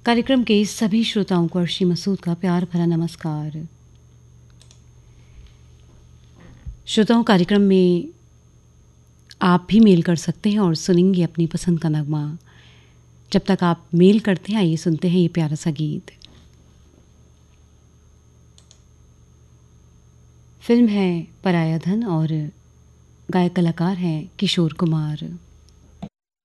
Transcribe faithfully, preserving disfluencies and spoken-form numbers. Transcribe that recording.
कार्यक्रम के सभी श्रोताओं को अर्शी मसूद का प्यार भरा नमस्कार। श्रोताओं, कार्यक्रम में आप भी मेल कर सकते हैं और सुनेंगे अपनी पसंद का नगमा। जब तक आप मेल करते हैं, आइए सुनते हैं ये प्यारा सा गीत। फिल्म है पराया धन और गायक कलाकार हैं किशोर कुमार।